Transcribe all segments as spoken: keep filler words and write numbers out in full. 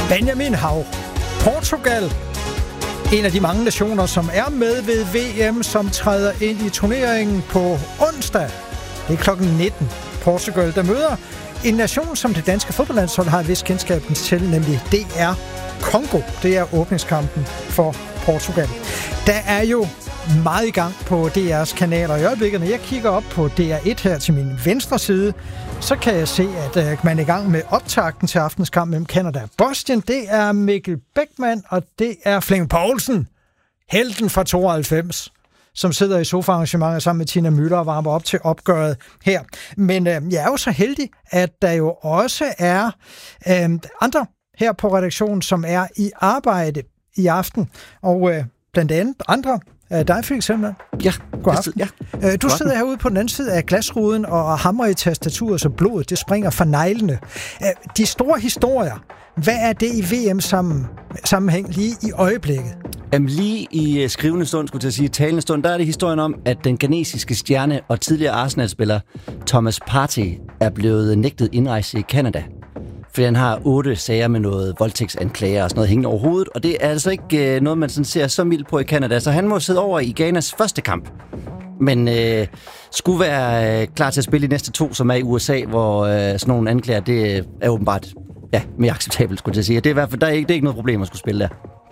Benjamin Hav. Portugal, en af de mange nationer, som er med ved V M, som træder ind i turneringen på onsdag. Det er klokken nitten. Portugal, der møder en nation, som det danske fodboldlandshold har et vist kendskab til, nemlig D R Congo. Det er åbningskampen for Portugal. Der er jo meget i gang på D R's kanaler i øjeblikket. Når jeg kigger op på D R et her til min venstre side, så kan jeg se, at uh, man er i gang med optakten til aftens kamp mellem Canada og Bosnien. Det er Mikkel Beckmann, og det er Flemming Poulsen, helten fra tooghalvfems, som sidder i sofaarrangementet sammen med Tina Müller og varmer op til opgøret her. Men uh, jeg er jo så heldig, at der jo også er uh, andre her på redaktionen, som er i arbejde i aften. Og uh, blandt andet andre Uh, dig, Felix Helmand. Ja. God aften. Ja. Uh, du sidder herude på den anden side af glasruden og hamrer i tastaturet, så blodet det springer fra neglene. Uh, de store historier, hvad er det i V M-sammenhæng lige i øjeblikket? Jamen, lige i skrivende stund, skulle jeg sige, talende stund, der er det historien om, at den ghanesiske stjerne og tidligere Arsenal-spiller Thomas Partey er blevet nægtet indrejse i Canada. Fordi han har otte sager med noget voldtægtsanklager og sådan noget hængende over hovedet, og det er altså ikke øh, noget, man sådan ser så mildt på i Canada, så han må sidde over i Ghanas første kamp. Men øh, skulle være øh, klar til at spille de næste to, som er i U S A, hvor øh, sådan nogle anklager, det er åbenbart ja, mere acceptabelt, skulle jeg sige. Det er i hvert fald, der er ikke, det er ikke noget problem at skulle spille der.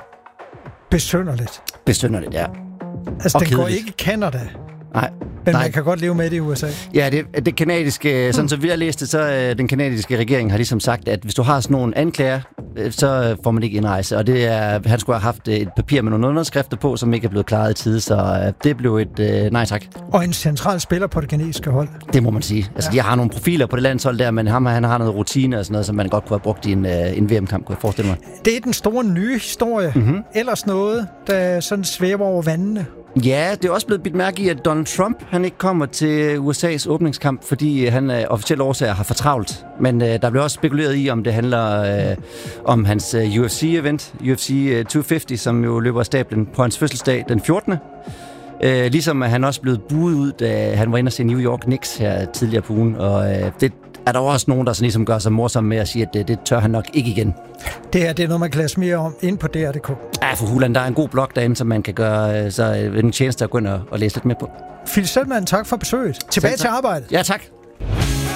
Besynderligt. Besynderligt, ja. Altså, den går ikke i Canada. Nej. Men Nej. Man kan godt leve med det i U S A. Ja, det, det kanadiske, sådan som vi har læst det, så den kanadiske regering har ligesom sagt, at hvis du har sådan nogle anklager, så får man ikke indrejse. Og det er, han skulle have haft et papir med nogle underskrifter på, som ikke er blevet klaret i tide, så det blev et uh, nej tak. Og en central spiller på det kanadiske hold. Det må man sige. Altså, ja. De har nogle profiler på det landshold der, men ham, han har noget rutine og sådan noget, som man godt kunne have brugt i en, uh, en V M-kamp, kunne jeg forestille mig. Det er den store nye historie. Mm-hmm. Ellers noget, der sådan svæver over vandene. Ja, det er også blevet bidt mærke i, at Donald Trump han ikke kommer til U S A's åbningskamp, fordi han af officielle årsager har for travlt. Men øh, der bliver også spekuleret i, om det handler øh, om hans øh, U F C-event, U F C øh, to hundrede og halvtreds, som jo løber af stablen på hans fødselsdag den fjortende Øh, ligesom at han også blev buet ud, da han var inde og se New York Knicks her tidligere på ugen. Og øh, det er der også nogen, der sådan ligesom gør sig morsomme med at sige, at det, det tør han nok ikke igen. Det her det er noget, man kan læse mere om inde på D R punktum d k. Ja, for hulen, der er en god blog derinde, som man kan gøre så en tjeneste at gå ind og, og læse lidt mere på. Felix Helmand, tak for besøget. Tilbage til arbejdet. Ja, tak.